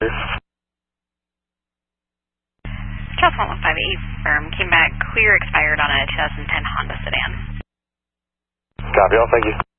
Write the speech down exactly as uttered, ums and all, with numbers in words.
Charles one one five eight firm came back clear expired on a two thousand ten Honda sedan. Copy all, thank you.